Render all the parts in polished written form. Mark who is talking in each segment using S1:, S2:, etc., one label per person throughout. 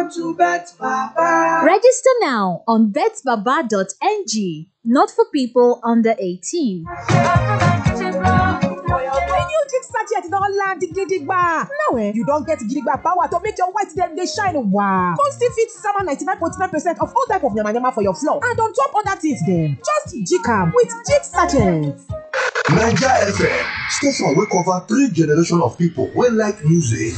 S1: Welcome to Bet Baba.
S2: Register now on betbaba.ng. Not for people under 18.
S3: New jig sachet don land gidigba. Now you don get gidigba power to make your white dem dey shine wow. Come still fit sama 99.9% of all type of yamayama for your floor and on top other things dem. Just jig am with jig sachet.
S4: Naija FM, station wey cover 3 generations of people wey like music.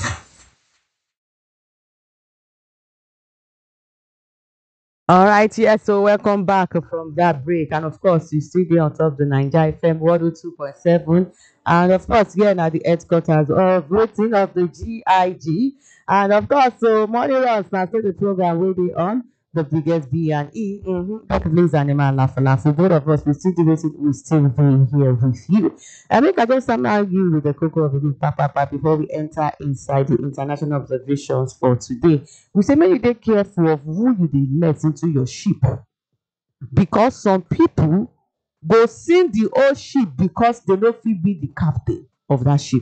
S5: All right, yes, so welcome back from that break. And of course, you still there on top of the Naija FM 102.7. And of course, here now the headquarters of voting of the GIG. And of course, so morning runs now, so the program will be on the biggest B and E. That plays animal laugh. Both of us, we still do it, we still be here with you. I think I just somehow you with the cocoa of the papa before we enter inside the international observations for today. We say, may you take careful of who you dey let into your ship. Because some people go sing the old ship because they no fit be the captain of that ship.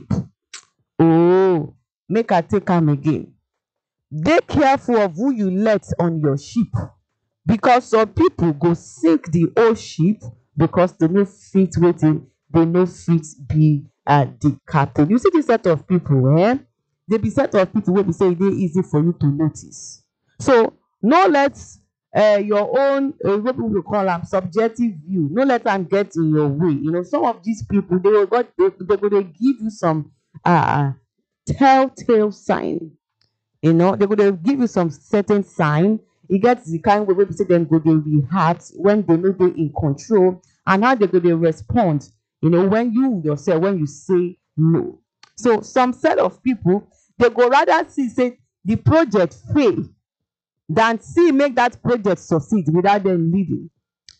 S5: Oh, make I take am again. Dey careful of who you let on your ship, because some people go sink the old ship because they no fit wetin, they no fit be the captain. You see this set of people, they be set of people wey be say e dey easy for you to notice. So no let your own what we call am subjective view, no let am get in your way. You know, some of these people they go dey give you some telltale sign. You know, they could give you some certain sign. It gets the kind way we say them go they react when they know they're in control, and how they go they respond. You know, when you yourself when you say no. So some set of people they go rather see say the project fail than see make that project succeed without them leading.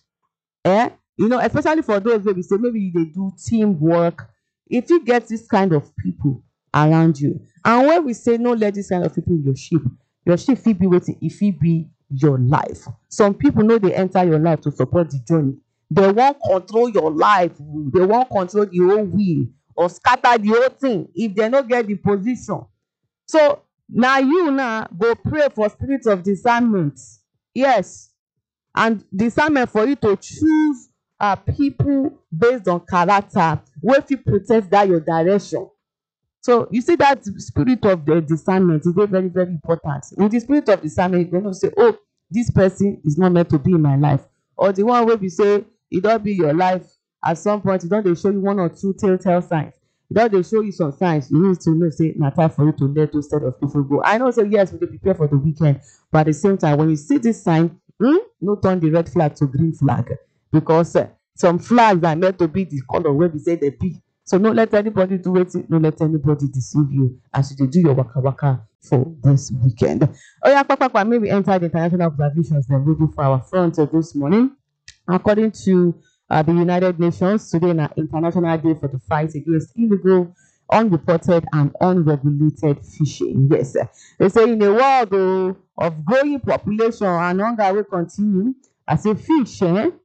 S5: You know, especially for those where we say maybe they do teamwork. If you get this kind of people around you, and when we say no let this kind of people in your ship fit be waiting, if it be your life. Some people know they enter your life to support the journey. They won't control your life, they won't control the whole wheel or scatter the whole thing if they don't get the position. So now you now go pray for spirit of discernment. Yes, and discernment for you to choose people based on character wey fit protect that your direction. So you see that spirit of the discernment is very, very important. With the spirit of discernment, you're going to say, oh, this person is not meant to be in my life. Or the one where we say, it don't be your life. At some point, it don't show you 1 or 2 telltale signs. It don't show you some signs. You need to know, say, not time for you to let those set of people go. I know, say, yes, we prepare for the weekend. But at the same time, when you see this sign, no turn the red flag to green flag. Because some flags are meant to be the color where we say they be. So don't let anybody do it. Don't let anybody deceive you as you do your waka waka for this weekend. Oh yeah, Papa, maybe enter the international observations then we'll for our front this morning. According to the United Nations, today is International Day for the fight against illegal, unreported, and unregulated fishing. Yes, they say in a world of growing population and hunger will continue. I say fish,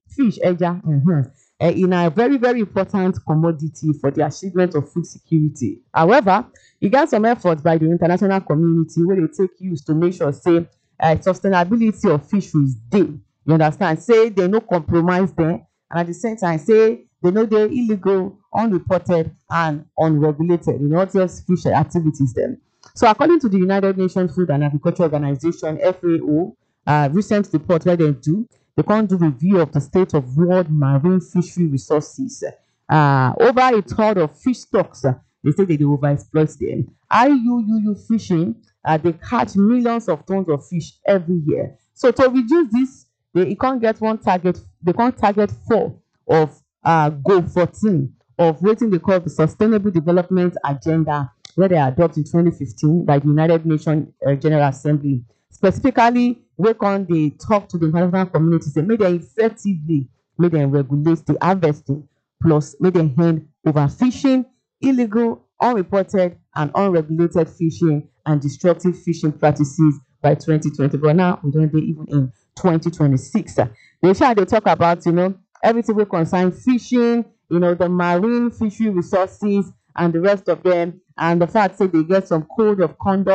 S5: in a very, very important commodity for the achievement of food security. However, you got some efforts by the international community where they take use to make sure, say, sustainability of fisheries day. You understand? Say they no compromise them, and at the same time, say they know they're illegal, unreported, and unregulated. You know, just fish activities then. So, according to the United Nations Food and Agriculture Organization (FAO), recent report where they can't do review of the state of world marine fishery resources. Over a third of fish stocks, they say they overexploit them. IUU fishing, they catch millions of tons of fish every year. So to reduce this, they can't get one target. They can't target 4 of goal 14 of what they call the Sustainable Development Agenda, where they adopted in 2015 by the United Nations General Assembly. Specifically, where can they talk to the international community, say, may they effectively, may they regulate the harvesting, plus may they end overfishing, illegal, unreported, and unregulated fishing, and destructive fishing practices by 2020. But now we don't even in 2026. They talk about, you know, everything will concern fishing, you know, the marine fishery resources, and the rest of them, and the fact that they get some code of conduct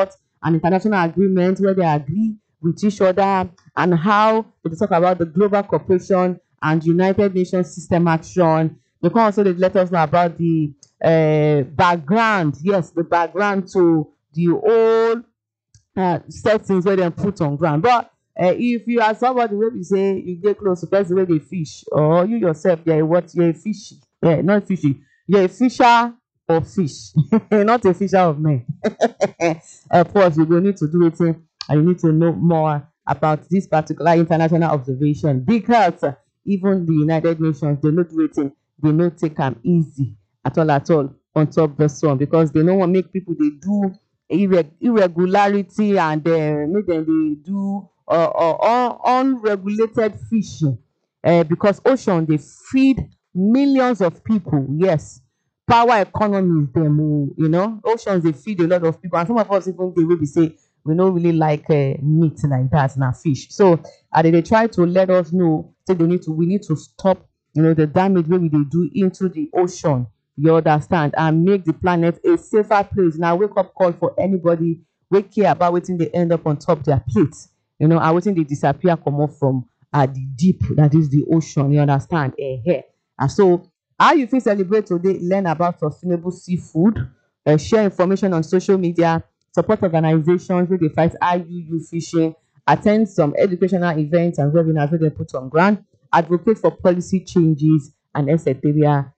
S5: an international agreement where they agree with each other, and how they talk about the global cooperation and United Nations system action. They can also let us know about the background, yes, the background to the whole settings where they put on ground. But if you are somebody where you say you get close to person where they fish, or you yourself, you're a fish, not fishy, you're a fisher of fish, not a fisher of men. Of course, we will need to do it, and you need to know more about this particular international observation, because even the United Nations, they not do it, they not take them easy at all on top of the sun, because they don't want to make people they do irregularity, and make them they do unregulated fishing, because ocean they feed millions of people. Yes, power economies them, oceans they feed a lot of people, and some of us even they will be say we don't really like meat like that, now fish. So they try to let us know, say we need to stop the damage where we they do into the ocean, you understand, and make the planet a safer place. Now wake up call for anybody we care about waiting they end up on top their plates, and waiting they disappear come off from the deep, that is the ocean, you understand. And so how you feel celebrate today, learn about sustainable seafood, share information on social media, support organizations where they fight IUU fishing, attend some educational events and webinars where they put on ground, advocate for policy changes, and etc.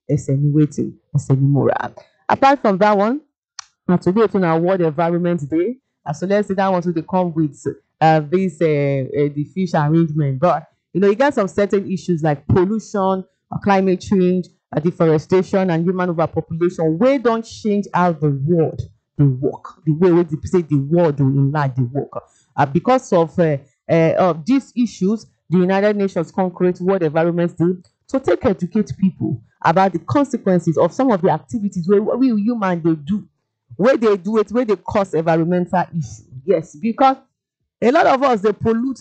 S5: Apart from that one, today it's on World Environment Day. So let's say that one to come with the fish arrangement. But you got some certain issues like pollution, climate change, deforestation, and human overpopulation. We don't change how the world they work, the way we say the world will enlarge the work. Because of these issues, the United Nations create World Environment Day to educate people about the consequences of some of the activities where we humans they do, where they cause environmental issues. Yes, because a lot of us they pollute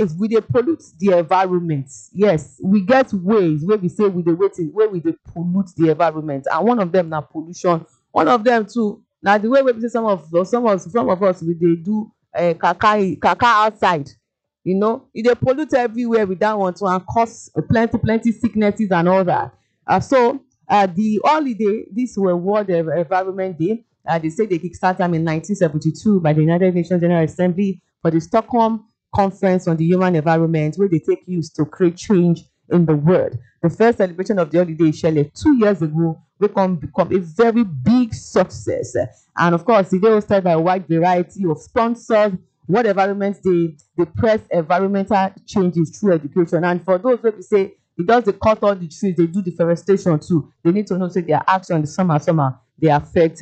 S5: the environment. Yes, we get ways where we say we they pollute the environment, and one of them now pollution. One of them too. Now the way we say some of us we they do kaka outside. If they pollute everywhere we don't want to, and cause plenty sicknesses and all that. So the holiday, this was World Environment Day. They say they kickstarted them in 1972 by the United Nations General Assembly for the Stockholm Conference on the Human Environment, where they take use to create change in the world. The first celebration of the holiday, Shelley, 2 years ago, become a very big success. And of course, the day was started by a wide variety of sponsors. World Environment Day, they press environmental changes through education. And for those who say, because they cut all the trees, they do deforestation too, they need to know say their action in the summer, they affect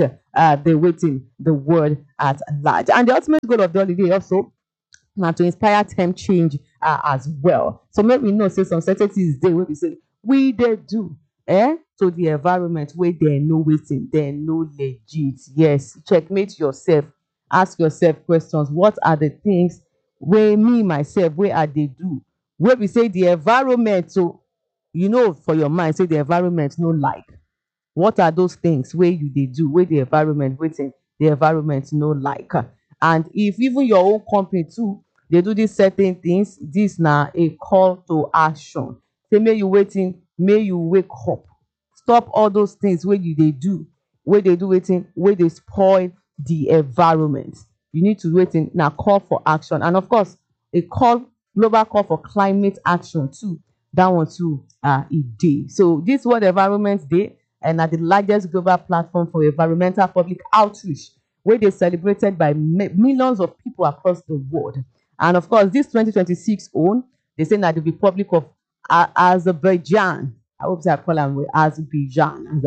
S5: the world at large. And the ultimate goal of the holiday also now to inspire time change as well. So maybe we know say some certain things there where we say we they do to the environment where they know waiting, they know legit. Yes, checkmate yourself, ask yourself questions. What are the things where me myself where are they do? Where we say the environment, so for your mind, say the environment no like. What are those things where you they do, where the environment waiting, the environment no like? And if even your own company too, they do these certain things, this now a call to action. Say may you waiting, may you wake up. Stop all those things where they do waiting, where they spoil the environment. You need to waiting now call for action. And of course, a global call for climate action too. That one too a day. So this World Environment Day and at the largest global platform for environmental public outreach, where they celebrated by millions of people across the world. And of course, this 2026 own, they say that the Republic of Azerbaijan. I hope I call them Azerbaijan.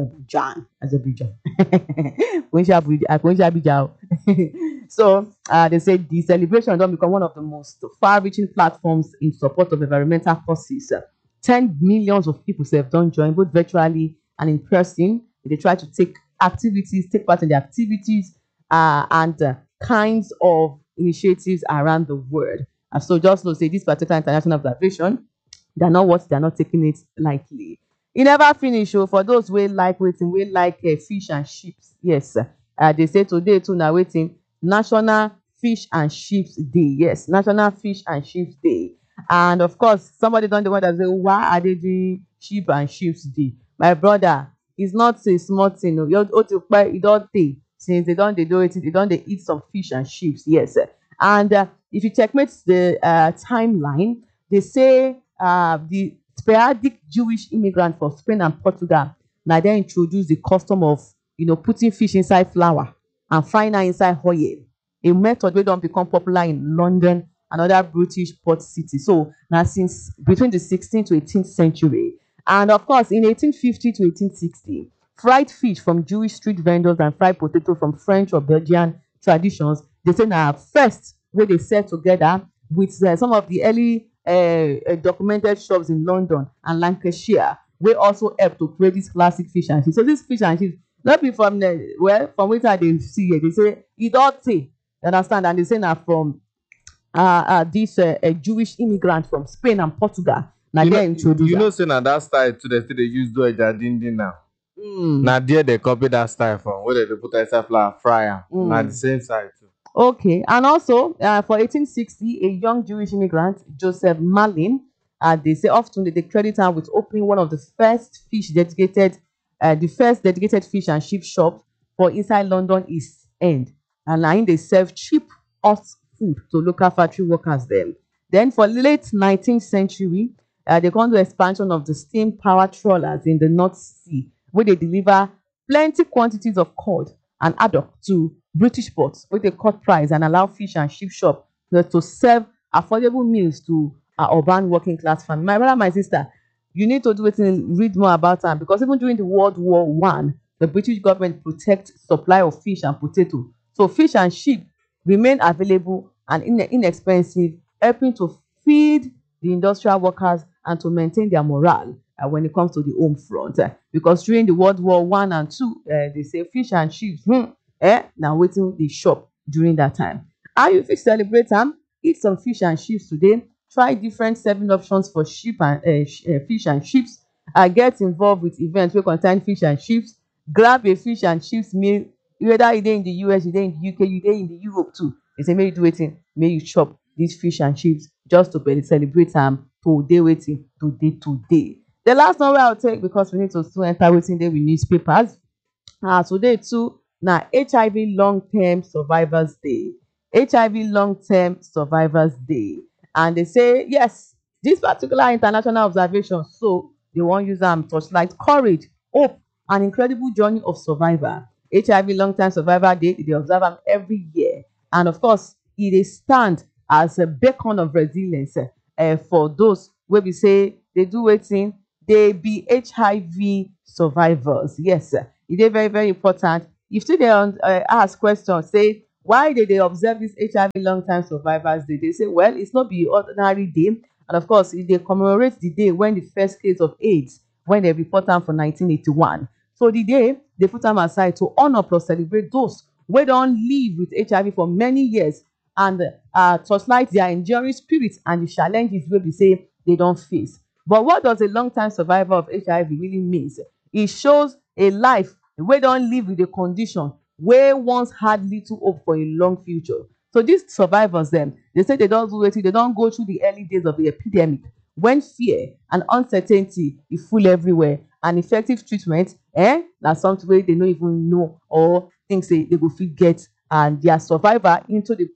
S5: So they say the celebration don't become one of the most far-reaching platforms in support of environmental causes. 10 millions of people have done join both virtually and in person. They try to take part in the activities and kinds of initiatives around the world. And so just to say this particular international observation, they're not taking it lightly. It never finish. For those who like waiting, fish and chips. Yes, they say today too now waiting National Fish and Chips Day. Yes, National Fish and Chips Day. And of course, somebody don't want to say, why are they doing Sheep and Chips Day? My brother, it's not a small thing. No. You don't take since they do it, they eat some fish and chips. Yes. And if you checkmate the timeline, they say the sporadic Jewish immigrant from Spain and Portugal now they introduced the custom of putting fish inside flour and frying am inside oil, a method wey don become popular in London and other British port cities. So now since between the 16th to 18th century. And of course in 1850 to 1860, fried fish from Jewish street vendors and fried potato from French or Belgian traditions, they say na first wey dey sell together with some of the early documented shops in London and Lancashire, wey also help to create this classic fish and chips. So this fish and chips no be from from wetin I dey see here, they say e don tey, you understand, and they say na from this Jewish immigrant from Spain and Portugal na there introduce.
S6: You know say na that style too they still dey use do eja dindin now. Na there they copy that style from, where they put inside flour, fry am. Na the same side too.
S5: Okay, and also for 1860, a young Jewish immigrant, Joseph Malin, they say often they credit him with opening one of the first dedicated fish and chip shop for inside London East End, and now they serve cheap hot food to local factory workers them. Then for late 19th century, they come to expansion of the steam power trawlers in the North Sea, where they deliver plenty quantities of cod and haddock to British ports, where they cut price and allow fish and chip shop to serve affordable meals to urban working class family. My brother, my sister, you need to do it and read more about them, because even during the World War I, the British government protect supply of fish and potato. So fish and sheep remain available and inexpensive, helping to feed the industrial workers and to maintain their morale when it comes to the home front. Because during the World War I and II, they say fish and chips, now waiting the shop during that time. How you fit celebrate them? Eat some fish and chips today. Try different serving options for fish and chips. Get involved with events wey contain fish and chips. Grab a fish and chips meal, whether you dey in the US, you dey in the UK, you dey in the Europe too. They say make you do wetin, make you chop these fish and chips just to celebrate today wetin, today. The last one wey I'll take, because we need to still enter wetin dey with newspapers. Today too na HIV long-term survivors day. HIV long-term survivors day. And they say, yes, this particular international observation, so they wan use torchlight courage, hope, and incredible journey of survivor. HIV long-term survivor day, they observe them every year. And of course, it stand as a beacon of resilience for those where we say they do wetin, they be HIV survivors. Yes, it is very, very important. If they ask questions, say, why did they observe this HIV long-time survivors day? They say, well, it's not be ordinary day. And of course, they commemorate the day when the first case of AIDS, when they report them for 1981. So the day, they put them aside to honor plus celebrate those who don't live with HIV for many years and torchlight their enduring spirit and the challenges where we say they don't face. But what does a long-time survivor of HIV really mean? It shows a life where don't live with a condition where once had little hope for a long future. So these survivors them, they say they don't do it, they don't go through the early days of the epidemic when fear and uncertainty is full everywhere, and effective treatment na something where they don't even know or think say they go fit get, and their survivor into this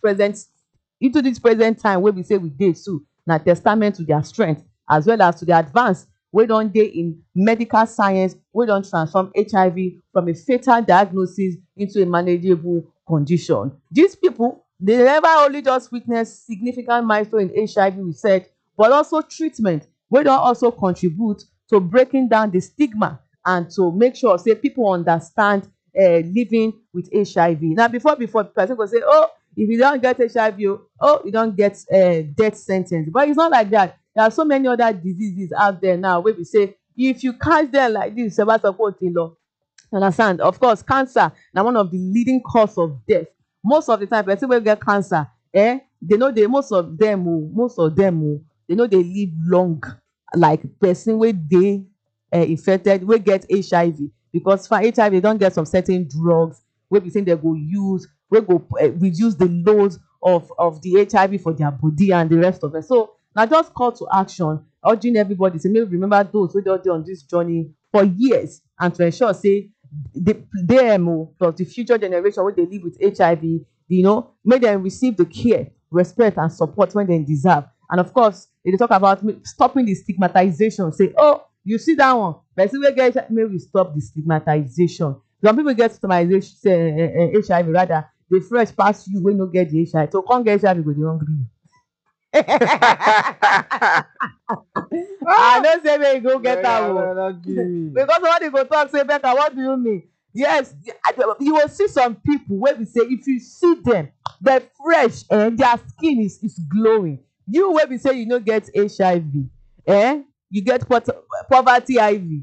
S5: present time where we say we dey too na testament to their strength as well as to the advance wey don dey in medical science, wey don transform HIV from a fatal diagnosis into a manageable condition. These people, they never only just witness significant milestone in HIV research, but also treatment, wey don also contribute to breaking down the stigma and to make sure say people understand living with HIV. Now, before person go say, oh, if you don't get HIV, oh, you don't get death sentence. But it's not like that. There are so many other diseases out there now where we say, if you catch them like this, understand? Of course, cancer now one of the leading cause of death. Most of the time, person will get cancer. They know most of them, they know they live long, like person where they infected, will get HIV, because for HIV they don't get some certain drugs where we think they go use, we go reduce the loads of the HIV for their body and the rest of it. So now just call to action, urging everybody to maybe remember those who don't on this journey for years and to ensure say them plus the future generation when they live with HIV, make them receive the care, respect and support when they deserve. And of course, they talk about stopping the stigmatization. Say, oh, you see that one, but see we get HIV, maybe we stop the stigmatization. Some people get stigmatization, HIV rather, they fresh pass you when you get the HIV. So can't get HIV, go the hungry. I don't say where you go get that one. Because what they go talk, say, Becca, what do you mean? Yes, you will see some people where we say, if you see them, they're fresh and their skin is glowing. You where we say you don't get HIV, you get poverty IV.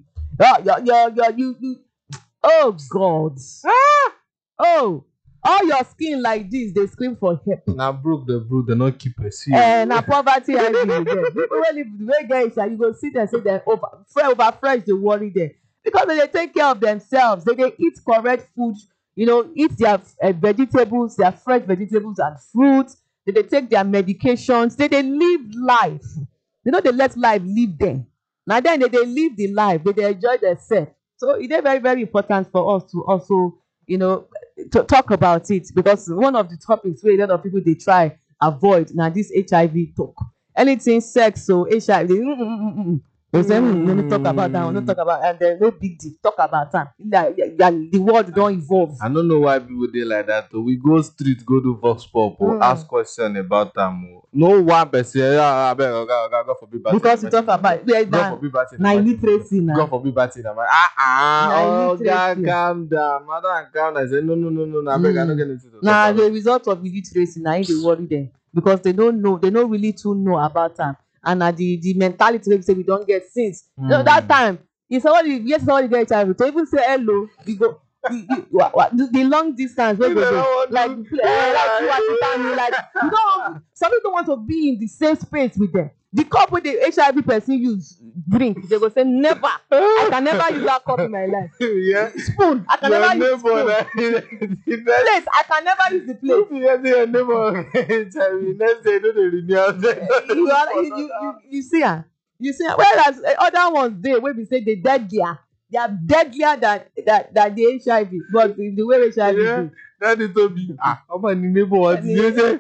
S5: Oh God. Oh, all your skin like this, they scream for help.
S6: Now broke, they not keep a seal.
S5: Now poverty IV. People wey get HIV, you go see them say they're over fresh, they worry them. Because they take care of themselves, they eat correct food, eat their vegetables, their fresh vegetables and fruits. They take their medications. They live life. They let life live them. Now then they live the life. They enjoy themselves. So it is very, very important for us to also, to talk about it, because one of the topics where a lot of people they try avoid now this HIV talk. Anything sex, so HIV. They say, let me talk about that. Don't talk about, and there's no big deal. Talk about that. The world don't evolve.
S6: I don't know why people dey like that. We go street, go to Vox Pop, ask question about them. No one person. God forbid.
S5: Because you talk about
S6: God forbid.
S5: Illiteracy now.
S6: God forbid. Oh, God, calm down. Madam, calm down. I say no. I beg, I don't get into it.
S5: Now the result of illiteracy now they worry them because they don't know. They don't really to know about them. And the mentality we say we don't get since that time. If somebody get HIV, to even say hello, you go the long distance where go like you know, some people don't want to be in the same space with them. The cup with the HIV person use drink, they go say never. I can never use that cup in my life. Yeah. Spoon, I can never use spoon. Plate, I can never use the plate.
S6: Your neighbor HIV. Next day, don't renew.
S5: You see her. Whereas other ones they where we say they deadlier. They are deadlier than the HIV, but the way HIV is.
S6: That is to be. I'm a neighbor. What you say?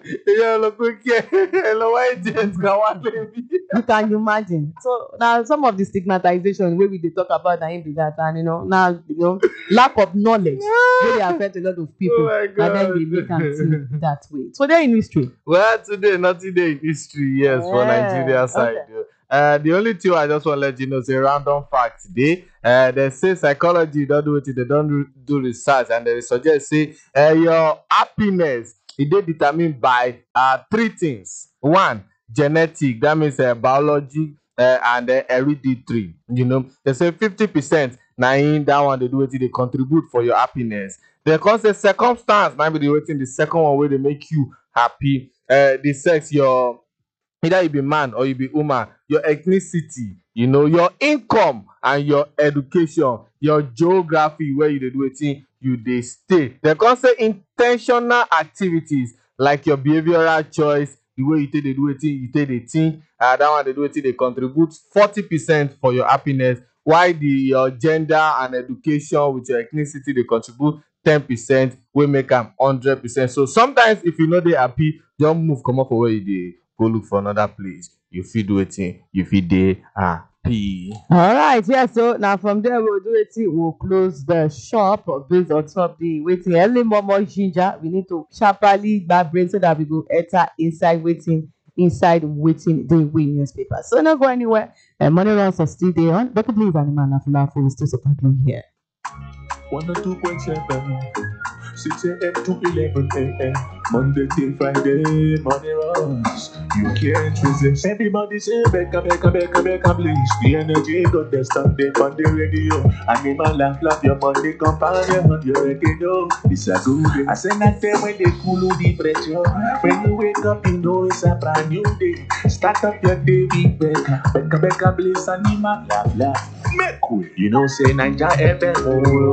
S5: You can imagine. So now some of the stigmatization where we they talk about and that, and now lack of knowledge really affect a lot of people, and then they make them think that way. So they're in history.
S6: Well, today, not today in history, yes, for Nigeria side. Okay. The only two I just want to let you know is a random fact today. They say psychology don't do it, they don't do research, and they suggest say your happiness is determined by three things. One, genetic, that means biology and hereditary. They say 50% now in that one they do it, they contribute for your happiness. They cause the circumstance might be the second one where they make you happy. The sex, your either you be man or you be woman, your ethnicity, your income and your education, your geography, where you do it, you stay. They can say intentional activities like your behavioral choice, the way you take they do it, you take the thing, that one they do it, they contribute 40% for your happiness, while your gender and education with your ethnicity, they contribute 10%, we make them 100%. So sometimes if you know they're happy, don't move, come up for where you dey. Go look for another place. You feel do it, you feel they happy.
S5: All right, yeah. So now from there we'll do it. We'll close the shop based on top the waiting early more ginger. We need to sharply brain so that we go enter inside waiting the win newspaper. So not go anywhere. And money runs are still there on. But please, animal laugh we still support you here.
S1: 102.7 6 a.m. to 11 a.m. Monday till Friday, money runs. You can't resist. Everybody say, Becca, please. The energy got the Sunday on the radio. Animal laugh, your money companion. You already know it's a good day. I say that day when they cool the pressure. When you wake up, you know it's a brand new day. Start up your day with Becca, please. Animal laugh. Make way. You know, say Niger FM.